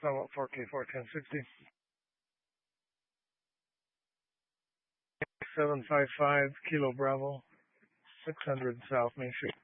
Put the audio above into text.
Somewhat 4K4 1060. 755 Kilo Bravo, 600 South Main Street.